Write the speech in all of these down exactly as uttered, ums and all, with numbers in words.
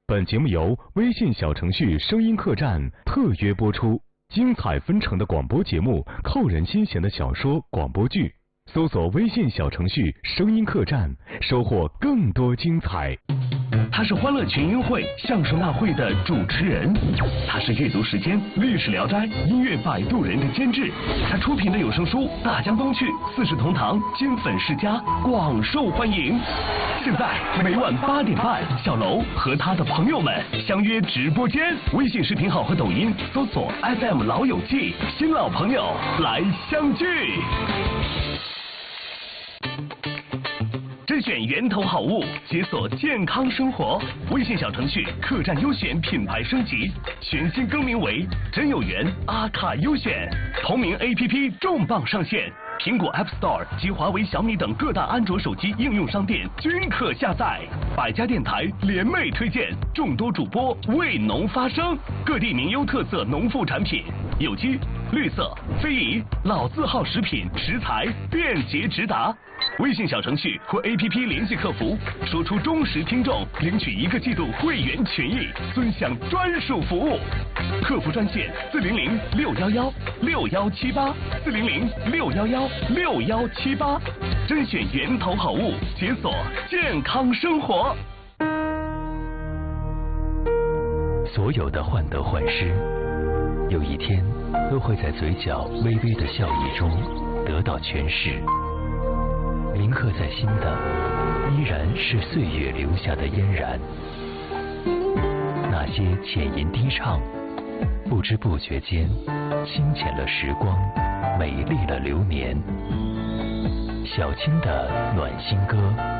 本节目由微信小程序声音客栈特约播出，精彩纷呈的广播节目，扣人心弦的小说、广播剧，搜索微信小程序声音客栈，收获更多精彩。 他是欢乐群英会相声大会的主持人，他是阅读时间、历史聊斋、音乐摆渡人的监制，他出品的有声书《大江东去》《四世同堂》《金粉世家》广受欢迎。现在每晚八点半，小楼和他的朋友们相约直播间，微信视频号和抖音搜索 F M 老友记，新老朋友来相聚。甄选源头好物，解锁健康生活。微信小程序客栈优选品牌升级，全新更名为真有缘阿卡优选。同名 A P P 重磅上线，苹果 App Store 及华为、小米等各大安卓手机应用商店均可下载。百家电台联袂推荐，众多主播为农发声，各地名优特色农副产品，有机、绿色、非遗、老字号食品食材便捷直达。微信小程序或 A P P 联系客服，说出忠实听众，领取一个季度会员权益，尊享专属服务。客服专线四零零六幺幺六幺七八四零零六幺幺六幺七八，甄选源头好物，解锁健康生活。 所有的患得患失，有一天都会在嘴角微微的笑意中得到诠释。铭刻在心的依然是岁月留下的嫣然，那些浅吟低唱，不知不觉间清浅了时光，美丽了流年。小青的暖心歌，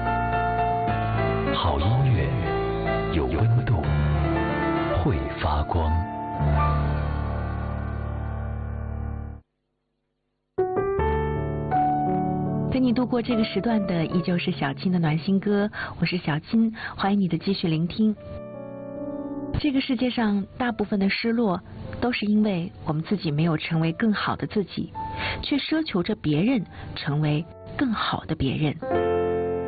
好音乐有温度，会发光。 陪你度过这个时段的依旧是小青的暖心歌，我是小青，欢迎你的继续聆听。这个世界上大部分的失落都是因为我们自己没有成为更好的自己，却奢求着别人成为更好的别人。